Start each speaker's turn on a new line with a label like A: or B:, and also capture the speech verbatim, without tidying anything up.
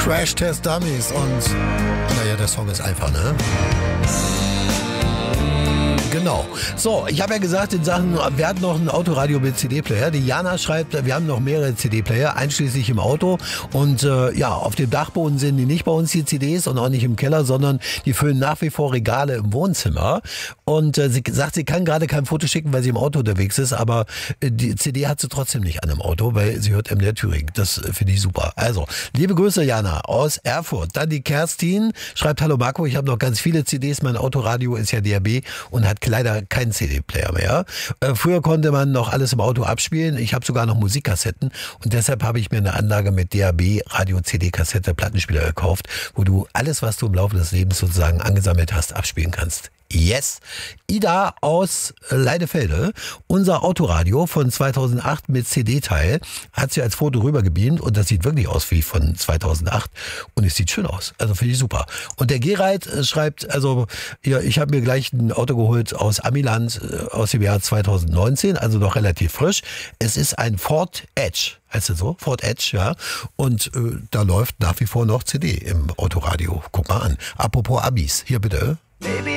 A: Crash Test Dummies und naja, der Song ist einfach, ne? Genau. So, ich habe ja gesagt, in Sachen, wir hatten noch ein Autoradio mit C D-Player. Die Jana schreibt, wir haben noch mehrere C D-Player, einschließlich im Auto. Und äh, ja, auf dem Dachboden sind die nicht bei uns, die C Ds, und auch nicht im Keller, sondern die füllen nach wie vor Regale im Wohnzimmer. Und äh, sie sagt, sie kann gerade kein Foto schicken, weil sie im Auto unterwegs ist, aber äh, die C D hat sie trotzdem nicht an im Auto, weil sie hört M D R Thüringen. Das äh, finde ich super. Also, liebe Grüße, Jana, aus Erfurt. Dann die Kerstin schreibt, hallo Marco, ich habe noch ganz viele C Ds, mein Autoradio ist ja D A B und hat leider keinen C D-Player mehr. Äh, früher konnte man noch alles im Auto abspielen. Ich habe sogar noch Musikkassetten und deshalb habe ich mir eine Anlage mit D A B, Radio, C D, Kassette, Plattenspieler gekauft, wo du alles, was du im Laufe des Lebens sozusagen angesammelt hast, abspielen kannst. Yes. Ida aus Leidefelde, unser Autoradio von zweitausendacht mit C D-Teil, hat sie als Foto rübergebeamt und das sieht wirklich aus wie von zweitausendacht und es sieht schön aus. Also finde ich super. Und der Gerald schreibt, also ja, ich habe mir gleich ein Auto geholt aus Amiland aus dem Jahr zweitausendneunzehn, also noch relativ frisch. Es ist ein Ford Edge. Heißt das so? Ford Edge, ja. Und äh, da läuft nach wie vor noch C D im Autoradio. Guck mal an. Apropos Abis, hier bitte.
B: Baby,